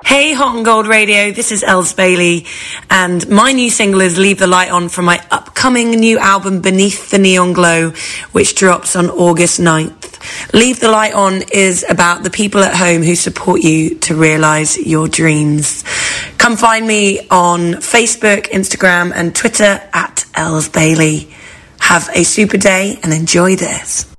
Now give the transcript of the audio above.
Hey, Hot and Gold Radio, this is Els Bailey, and my new single is Leave the Light On from my upcoming new album Beneath the Neon Glow, which drops on August 9th. Leave the Light On is about the people at home who support you to realise your dreams. Come find me on Facebook, Instagram and Twitter at Els Bailey. Have a super day and enjoy this.